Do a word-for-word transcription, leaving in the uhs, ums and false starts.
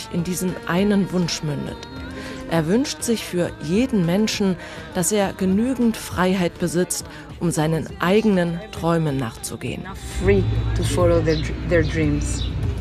in diesen einen Wunsch mündet. Er wünscht sich für jeden Menschen, dass er genügend Freiheit besitzt, um seinen eigenen Träumen nachzugehen. Free to follow their, their dreams.